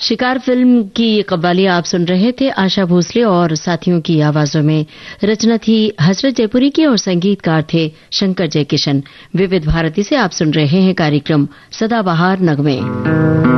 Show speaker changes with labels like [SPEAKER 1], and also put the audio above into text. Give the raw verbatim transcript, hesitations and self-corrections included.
[SPEAKER 1] शिकार फिल्म की कव्वाली आप सुन रहे थे आशा भोसले और साथियों की आवाजों में। रचना थी हसरत जयपुरी की और संगीतकार थे शंकर जयकिशन। विविध भारती से आप सुन रहे हैं कार्यक्रम सदाबहार नगमे।